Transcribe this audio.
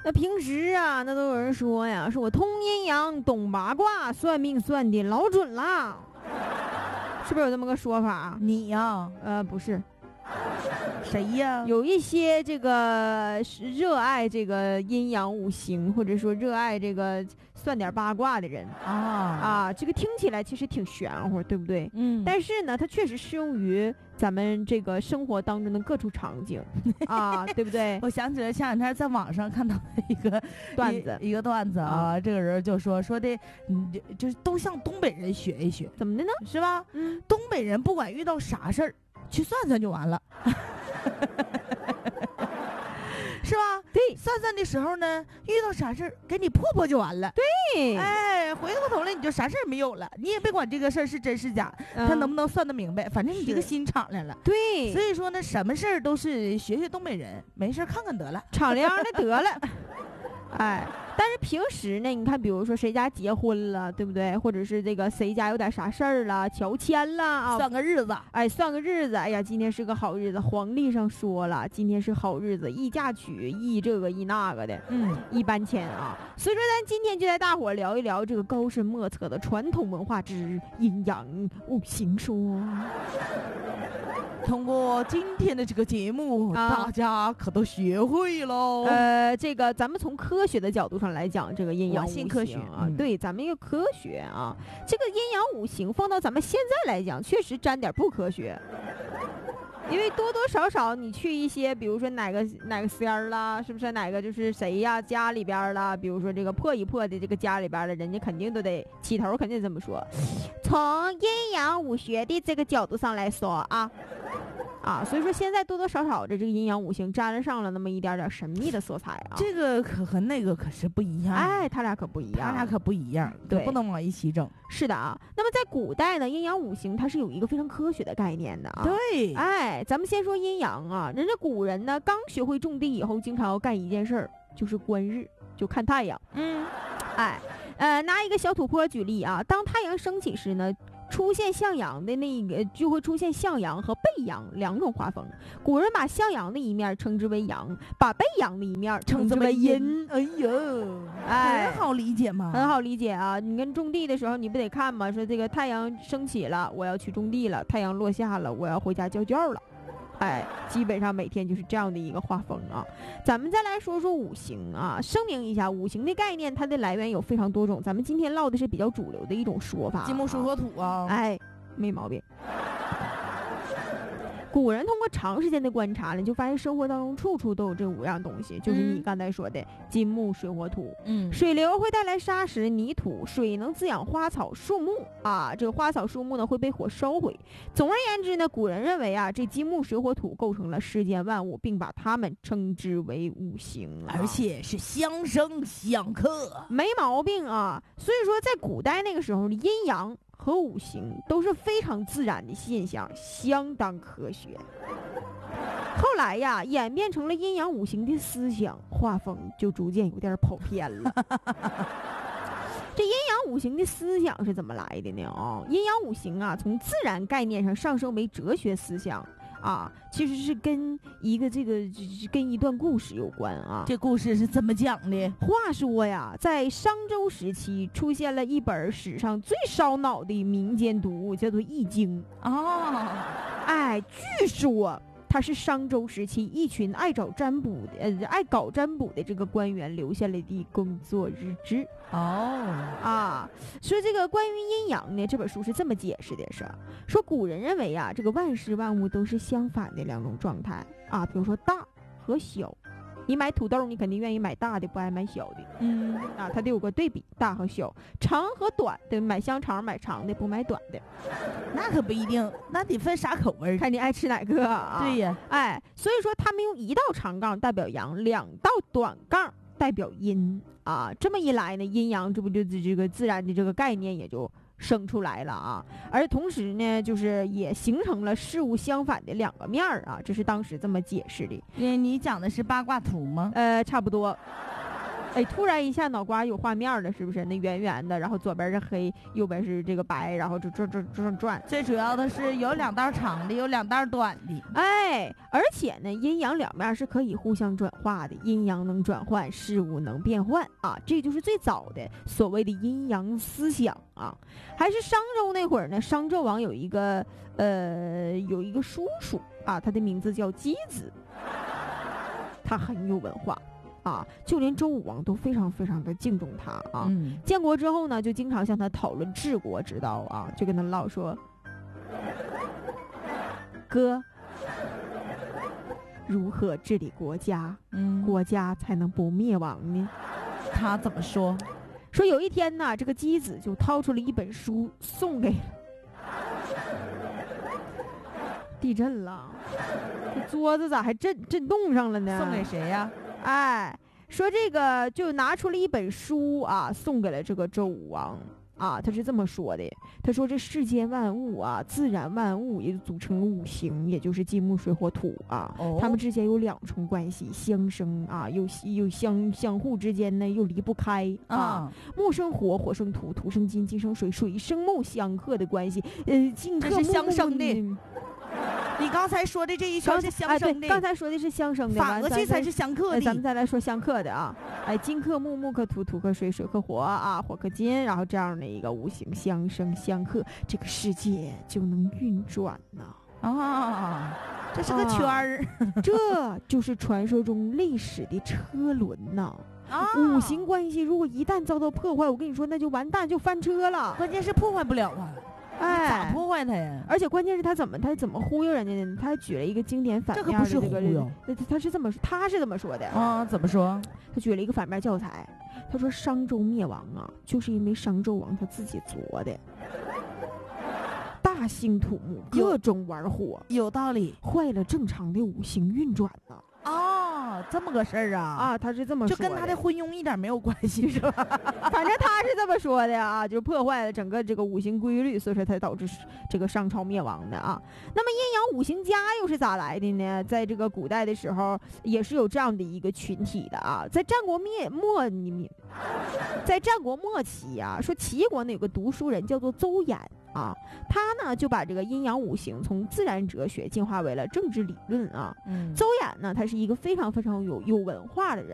那平时啊，那都有人说呀，说我通阴阳懂八卦，算命算的老准啦，是不是有这么个说法？ 你呀？ 不是。 谁呀？ 有一些这个热爱这个阴阳五行，或者说热爱这个算点八卦的人这个听起来其实挺玄乎，对不对？但是呢，它确实适用于咱们这个生活当中的各处场景对不对？ 我想起来前两天在网上看到一个段子啊，这个人就说的，就是都向东北人学一学， 怎么的呢？ 是吧？东北人不管遇到啥事儿，去算算就完了。是吧？ 对， 算算的时候呢，遇到啥事儿给你破就完了。 对， 哎，回过头来你就啥事儿没有了，你也别管这个事儿是真是假，他能不能算得明白，反正你这个心敞亮了。 对， 所以说呢，什么事儿都是学学东北人，没事看看得了， 敞亮的得了。哎，但是平时呢，你看，比如说谁家结婚了，对不对？或者是这个谁家有点啥事儿了，乔迁了算个日子， 算个日子，哎呀，今天是个好日子，皇帝上说了，今天是好日子，议嫁娶，议这个议那个的，一搬迁啊。所以说，咱今天就带大伙聊一聊这个高深莫测的传统文化之阴阳五行说。 通过今天的这个节目，大家可都学会喽。 这个咱们从科学的角度上来讲，这个阴阳五行科学对，咱们一个科学啊，这个阴阳五行放到咱们现在来讲，确实沾点不科学。因为多多少少你去一些，比如说哪个仙儿啦，是不是哪个就是谁呀家里边啦，比如说这个破一破的这个家里边的人家肯定都得起头，肯定这么说。从阴阳五学的这个角度上来说所以说现在多多少少的这个阴阳五行沾上了那么一点点神秘的色彩啊。 这个可和那个可是不一样， 他俩可不一样， 对，不能往一起整。 是的啊。那么在古代呢，阴阳五行它是有一个非常科学的概念的啊。 对， 咱们先说阴阳啊，人家古人呢刚学会种地以后，经常要干一件事儿，就是观日，就看太阳。拿一个小土坡举例啊，当太阳升起时呢，出现向阳的那个就会出现向阳和背阳两种画风。古人把向阳的一面称之为阳，把背阳的一面称之为阴。 哎呦，很好理解嘛， 很好理解啊。你跟种地的时候，你不得看吗？说这个太阳升起了，我要去种地了；太阳落下了，我要回家交卷了。基本上每天就是这样的一个画风啊。咱们再来说说五行啊，声明一下，五行的概念它的来源有非常多种，咱们今天唠的是比较主流的一种说法。 金木水火土啊， 没毛病。古人通过长时间的观察呢，就发现生活当中处处都有这五样东西，就是你刚才说的金木水火土。水流会带来沙石泥土，水能滋养花草树木这个花草树木呢会被火烧毁。总而言之呢，古人认为这金木水火土构成了世间万物，并把它们称之为五行， 而且是相生相克， 没毛病啊。所以说在古代那个时候，阴阳和五行都是非常自然的现象，相当科学。后来呀，演变成了阴阳五行的思想，画风就逐渐有点跑偏了。这阴阳五行的思想是怎么来的呢？阴阳五行从自然概念上上升为哲学思想其实是跟一段故事有关啊。 这故事是怎么讲的？ 话说呀，在商周时期出现了一本史上最烧脑的民间读物，叫做《易经》据说它是商周时期一群爱搞占卜的这个官员留下来的工作日志。说这个关于阴阳呢，这本书是这么解释的，说古人认为这个万事万物都是相反的两种状态比如说大和小。你买土豆，你肯定愿意买大的，不爱买小的。它得有个对比，大和小，长和短的，买香肠买长的，不买短的。 那可不一定，那得分啥口味， 看你爱吃哪个对呀， 所以说他们用一道长杠代表阳，两道短杠代表阴这么一来呢，阴阳这不就这个自然的这个概念也就生出来了而同时呢，就是也形成了事物相反的两个面这是当时这么解释的。 你讲的是八卦图吗？ 差不多。 哎，突然一下脑瓜有画面了，是不是？那圆圆的，然后左边是黑，右边是这个白，然后就转。 最主要的是有2道长的，有2道短的。 哎，而且呢，阴阳两面是可以互相转化的，阴阳能转换，事物能变换啊，这就是最早的所谓的阴阳思想啊。还是商周那会儿呢，商纣王有一个叔叔啊，他的名字叫箕子，他很有文化。啊，就连周武王都非常非常的敬重他啊。建国之后呢，就经常向他讨论治国之道啊，就跟他唠说，哥，如何治理国家，国家才能不灭亡呢？ 他怎么说？ 说有一天呢，这个箕子就掏出了一本书送给了地震了，这桌子咋还震动上了呢？ 送给谁呀？ 哎，说这个就拿出了一本书啊，送给了这个周武王啊。他是这么说的，他说这世间万物啊，自然万物也组成了5行，也就是金木水火土啊。它们之间有2重关系，相生啊，又相互之间呢又离不开啊。木生火，火生土，土生金，金生水，水生木，相克的关系。金克木， 这是相生的。你刚才说的这一圈是相生的， 刚才说的是相生的， 反过去才是相克的。 咱们再来说相克的啊，哎，金克木，木克土，土克水，水克火啊，火克金，然后这样的一个5行相生相克，这个世界就能运转呢。 啊，这是个圈儿， 这就是传说中历史的车轮呐。5行关系如果一旦遭到破坏，我跟你说那就完蛋，就翻车了。 关键是破坏不了啊。 哎， 咋破坏他呀？ 而且关键是他怎么忽悠人家呢？他还举了一个经典反面的这个不是忽悠， 他是这么说的啊？怎么说？ 他举了一个反面教材，他说商周灭亡啊，就是因为商纣王他自己作的，大兴土木，各种玩火， 有道理， 坏了正常的5行运转呢。 哦，这么个事儿啊！ 啊，他是这么说的， 就跟他的昏庸一点没有关系，是吧？ 反正他是这么说的啊，就是破坏了整个这个5行规律，所以说才导致这个商朝灭亡的啊。那么阴阳5行家又是咋来的呢？在这个古代的时候，也是有这样的一个群体的啊。在战国末期啊，说齐国呢有个读书人叫做邹衍啊，他呢就把这个阴阳5行从自然哲学进化为了政治理论啊。邹衍呢，他是一个非常非常有文化的人。